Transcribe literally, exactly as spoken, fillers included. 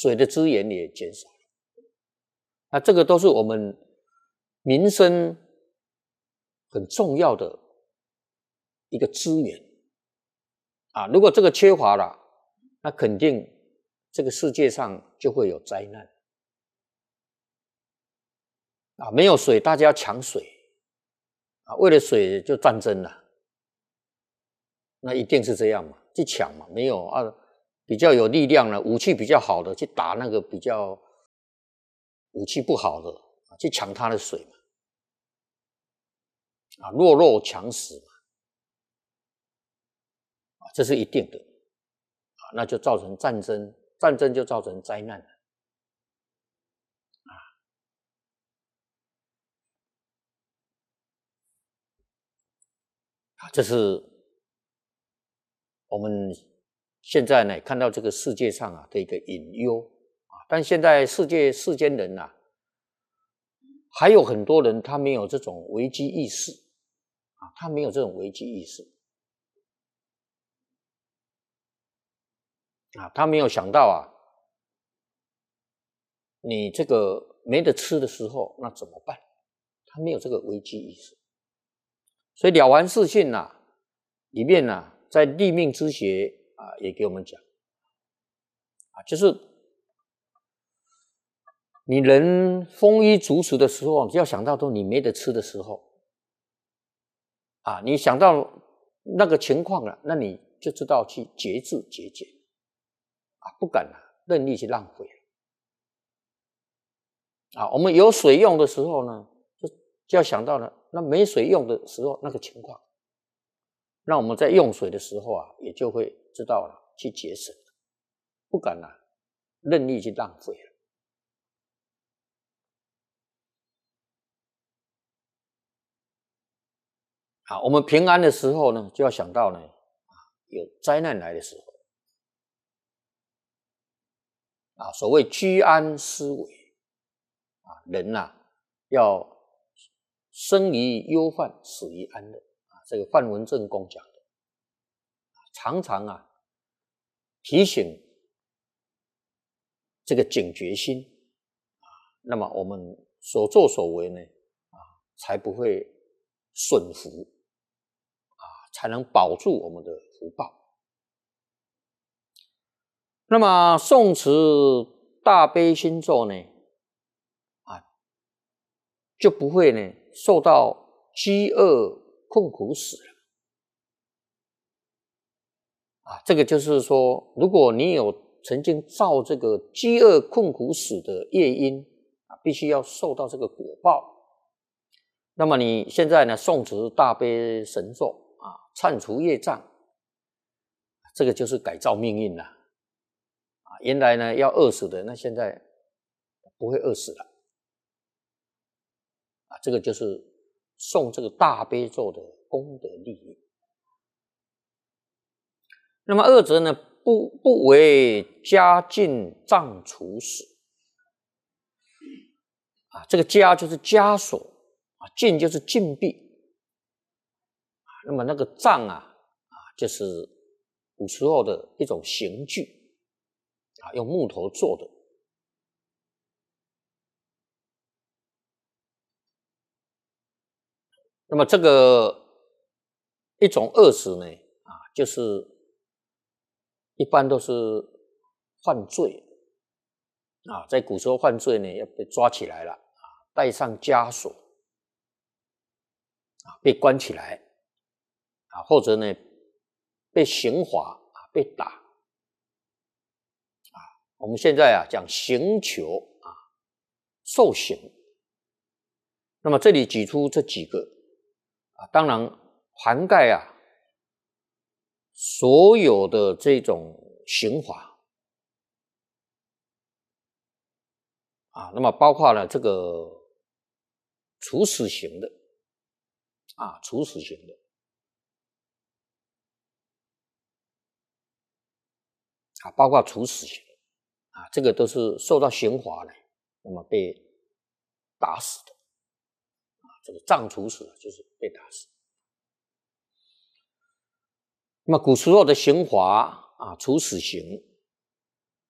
水的资源也减少了。那这个都是我们民生很重要的一个资源啊！如果这个缺乏了，那肯定这个世界上就会有灾难啊！没有水，大家抢水啊，为了水就战争了，那一定是这样嘛，去抢嘛，没有啊，比较有力量的武器比较好的去打那个比较武器不好的啊，去抢他的水嘛，啊，弱肉强食嘛，啊，这是一定的啊，那就造成战争，战争就造成灾难了啊，啊，这是我们现在呢看到这个世界上啊的一个隐忧啊，但现在世界世间人啊，还有很多人他没有这种危机意识啊，他没有这种危机意识啊，他没有想到啊，你这个没得吃的时候那怎么办？他没有这个危机意识，所以《了凡四训》呐里面呢、啊，在立命之学啊也给我们讲啊，就是你人丰衣足食的时候，只要想到说你没得吃的时候啊，你想到那个情况了，那你就知道去节制节俭啊，不敢啊任意去浪费啊。我们有水用的时候呢，就就要想到了那没水用的时候那个情况，那我们在用水的时候啊，也就会知道了去节省，不敢啊任意去浪费了。啊，我们平安的时候呢，就要想到呢，啊，有灾难来的时候，啊，所谓居安思危，啊，人呐、啊、要生于忧患，死于安乐，啊，这个范文正公讲的，常常啊提醒这个警觉心，啊，那么我们所作所为呢，啊，才不会损福。才能保住我们的福报。那么诵持大悲心咒呢，啊，就不会呢受到饥饿困苦死了。啊，这个就是说，如果你有曾经造这个饥饿困苦死的业因，啊，必须要受到这个果报。那么你现在呢诵持大悲神咒。啊，忏除业障，这个就是改造命运了。啊，原来呢要饿死的，那现在不会饿死了。啊，这个就是诵这个大悲咒的功德利益。那么二则呢，不不为家禁障处死。啊，这个枷就是枷锁，啊，禁就是禁闭。那么那个杖啊，啊，就是古时候的一种刑具，啊，用木头做的。那么这个一种饿死呢，啊，就是一般都是犯罪，啊，在古时候犯罪呢要被抓起来了，啊，戴上枷锁，啊，被关起来。啊，或者呢，被刑罚啊，被打啊。我们现在啊讲刑求啊，受刑。那么这里举出这几个啊，当然涵盖啊所有的这种刑罚啊，那么包括了这个处死刑的啊，处死刑的。啊，包括处死刑啊，这个都是受到刑罚呢，那么被打死的啊，这个杖处死就是被打死。那么古时候的刑罚啊，处死刑